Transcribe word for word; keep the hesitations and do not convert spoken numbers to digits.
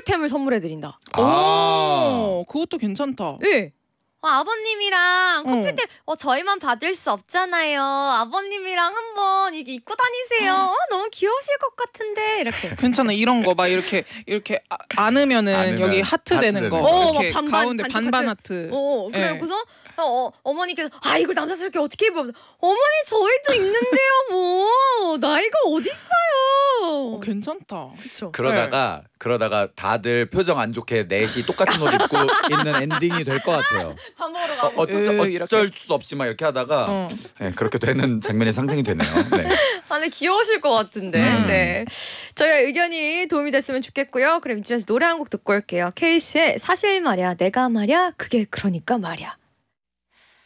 커플템을 선물해드린다. 아. 오, 그것도 괜찮다. 네. 어, 아버님이랑 커플템 어. 어, 저희만 받을 수 없잖아요. 아버님이랑 한번 이게 입고 다니세요. 어, 너무 귀여우실 것 같은데 이렇게. 괜찮아. 이런 거 막 이렇게 이렇게 아, 안으면은 안으면 여기 하트, 하트 되는 되는 거. 거. 어, 이렇게 막 반반, 가운데 반쪽 반반 하트. 어, 예. 그래서 어, 어, 어머니께서 아 이걸 남사스럽게 어떻게 입어? 어머니 저희도 입는데요 뭐 나이가 어딨어요. 어, 괜찮다. 그렇죠. 그러다가 그러다가 다들 표정 안 좋게 넷이 똑같은 옷 입고 있는 엔딩이 될 것 같아요. 밥 먹으러 어, 가고. 어쩌, 으, 이렇게. 어쩔 수 없이 막 이렇게 하다가 어. 네, 그렇게 되는 장면이 상상이 되네요. 네. 아, 네, 귀여우실 것 같은데. 음. 네. 저희가 의견이 도움이 됐으면 좋겠고요. 그럼 이쯤에서 노래 한 곡 듣고 올게요. 케이씨의 사실 말야, 내가 말야, 그게 그러니까 말야.